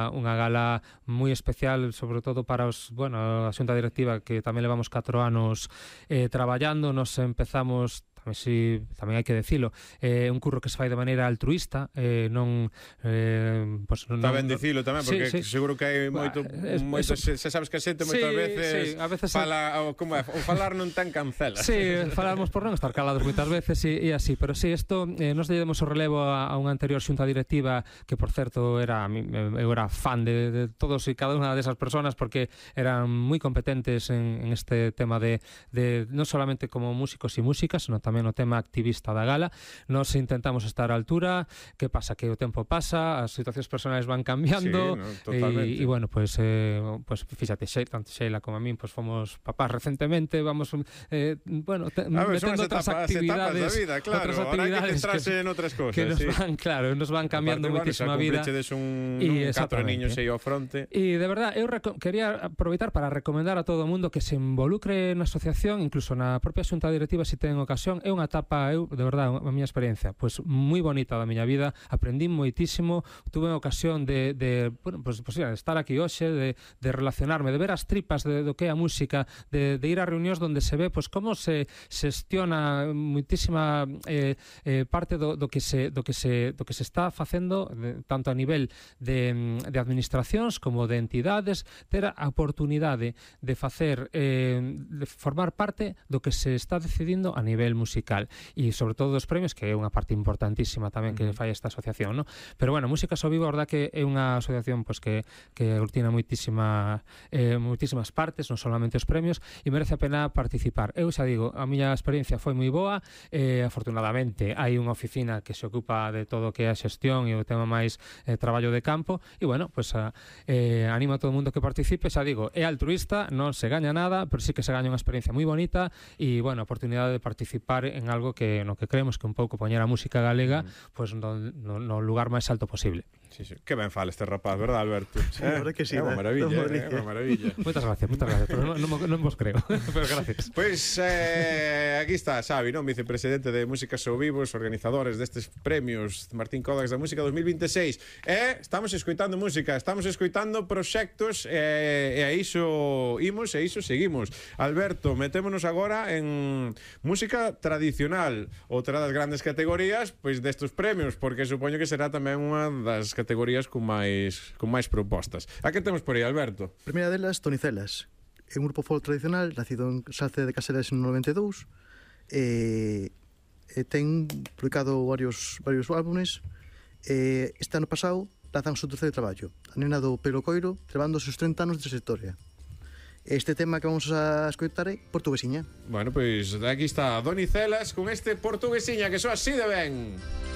unha gala moi especial, sobre todo para a xunta directiva, que tamén levamos 4 anos traballando. Nos empezamos, tamén hai que decilo, un curro que se fai de maneira altruista, non está ben dicilo tamén, porque seguro que hai moito, se sabes que a xente moitas veces fala, como é, o falar non ten cancela. Falamos por non estar calados moitas veces e así, pero isto nos demos o relevo a unha anterior xunta directiva que, por certo, eu era fan de todos e cada unha desas persoas, porque eran moi competentes en este tema de non solamente como músicos e músicas, senón tamén no tema activista da gala. Nos intentamos estar á altura. Que pasa? Que o tempo pasa, as situacións personais van cambiando, e bueno, pues fíxate, tanto Sheila como a min fomos papás recentemente, vamos metendo outras actividades da vida, claro, ahora hai que centrarse en outras cosas que nos van cambiando moitísimo a vida, e 4 niños aí ao fronte. E de verdad, eu quería aproveitar para recomendar a todo o mundo que se involucre na asociación, incluso na propia xunta directiva se ten ocasión. É unha etapa, de verdade, a miña experiencia moi bonita da miña vida. Aprendín moitísimo, tuve a ocasión de estar aquí hoxe, de relacionarme, de ver as tripas do que é a música, de ir a reunións onde se ve como se xestiona moitísima parte do que se está facendo, tanto a nivel de administracións como de entidades, ter a oportunidade de facer, de formar parte do que se está decidindo a nivel musical, e sobre todo dos premios, que é unha parte importantísima tamén que fai esta asociación, ¿no? Pero bueno, Músicas ao Vivo, a verdad que é unha asociación que aglutina moitísimas partes, non solamente os premios, e merece a pena participar. Eu xa digo, a miña experiencia foi moi boa, afortunadamente hai unha oficina que se ocupa de todo o que é a xestión e o tema máis traballo de campo, e bueno, animo a todo o mundo que participe. Xa digo, é altruista, non se gaña nada, pero sí que se gaña unha experiencia moi bonita e, bueno, a oportunidade de participar en algo no que creemos que un pouco poñer a música galega no lugar máis alto posible. Sí. Que ben fala este rapaz, verdad, Alberto? Sí, a verdad que sí. É unha maravilla. Moitas gracias, pero non vos creo. Pero gracias. Pois aquí está Xavi, non? Vicepresidente de Músicas ao Vivo, os organizadores destes premios Martín Codax da Música 2026. Estamos escoitando música, estamos escoitando proxectos, e a iso imos e iso seguimos. Alberto, metémonos agora en música tradicional, outra das grandes categorías pois destes premios, porque supoño que será tamén unha das categorías con máis propostas. A que temos por aí, Alberto? Primeira delas, Tonicelas. É un grupo folk tradicional nacido en Salce de Caselas en 92, e ten publicado varios álbumes. Este ano pasado lanzan o seu terceiro traballo, a nena do Pelo Coiro, celebrando os seus 30 anos de trayectoria. Este tema que vamos a escoitar é Portuguesiña. Bueno, pois aquí está Donicelas con este Portuguesiña, que soa así de ben.